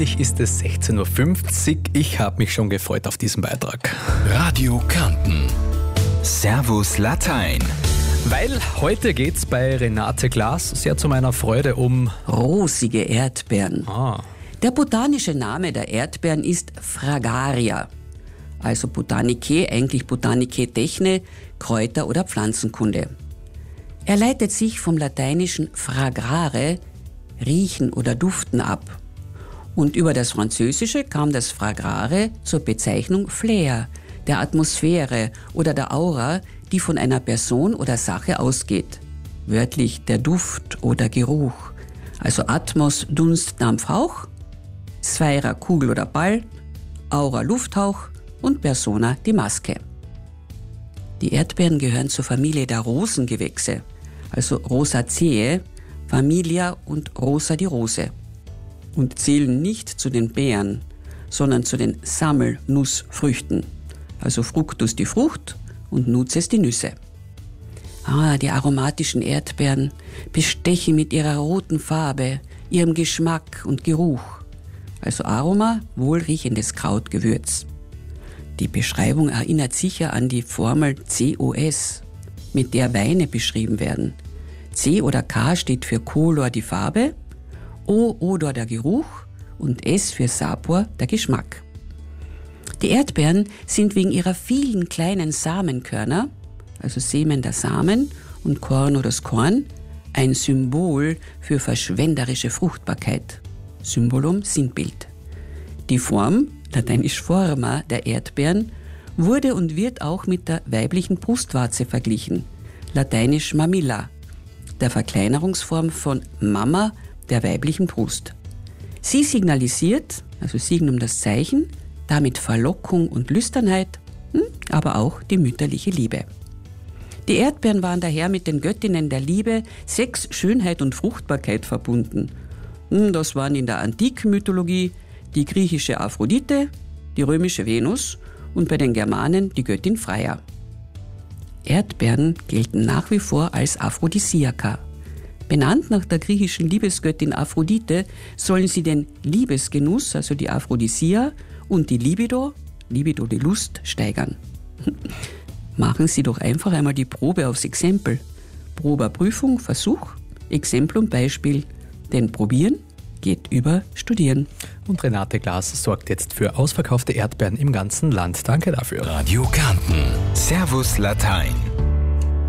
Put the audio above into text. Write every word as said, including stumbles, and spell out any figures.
Ist es sechzehn Uhr fünfzig. Ich habe mich schon gefreut auf diesen Beitrag. Radio Kärnten. Servus Latein. Weil heute geht's bei Renate Glas sehr zu meiner Freude um rosige Erdbeeren. Ah. Der botanische Name der Erdbeeren ist Fragaria. Also Botanikae, eigentlich Botanicae techne, Kräuter- oder Pflanzenkunde. Er leitet sich vom lateinischen fragrare, riechen oder duften ab. Und über das Französische kam das Fragrare zur Bezeichnung Flair, der Atmosphäre oder der Aura, die von einer Person oder Sache ausgeht. Wörtlich der Duft oder Geruch. Also Atmos, Dunst, Dampf, Hauch, Sphära, Kugel oder Ball, Aura, Lufthauch und Persona, die Maske. Die Erdbeeren gehören zur Familie der Rosengewächse, also Rosaceae, Familia und Rosa die Rose. Und zählen nicht zu den Beeren, sondern zu den Sammelnussfrüchten, also Fructus die Frucht und Nuces die Nüsse. Ah, die aromatischen Erdbeeren bestechen mit ihrer roten Farbe, ihrem Geschmack und Geruch, also Aroma, wohlriechendes Krautgewürz. Die Beschreibung erinnert sicher an die Formel C O S, mit der Weine beschrieben werden. C oder K steht für Color, die Farbe, O, Odor, der Geruch und S für Sapor, der Geschmack. Die Erdbeeren sind wegen ihrer vielen kleinen Samenkörner, also Semen der Samen und Korn oder das Korn, ein Symbol für verschwenderische Fruchtbarkeit. Symbolum, Sinnbild. Die Form, lateinisch forma, der Erdbeeren wurde und wird auch mit der weiblichen Brustwarze verglichen, lateinisch mamilla, der Verkleinerungsform von Mama, der weiblichen Brust. Sie signalisiert, also Signum das Zeichen, damit Verlockung und Lüsternheit, aber auch die mütterliche Liebe. Die Erdbeeren waren daher mit den Göttinnen der Liebe, Sex, Schönheit und Fruchtbarkeit verbunden. Das waren in der antiken Mythologie die griechische Aphrodite, die römische Venus und bei den Germanen die Göttin Freya. Erdbeeren gelten nach wie vor als Aphrodisiaka. Benannt nach der griechischen Liebesgöttin Aphrodite sollen sie den Liebesgenuss, also die Aphrodisia, und die Libido, Libido die Lust, steigern. Machen Sie doch einfach einmal die Probe aufs Exempel. Proba Prüfung, Versuch, Exemplum, Beispiel. Denn probieren geht über Studieren. Und Renate Glas sorgt jetzt für ausverkaufte Erdbeeren im ganzen Land. Danke dafür. Radio Kärnten. Servus Latein.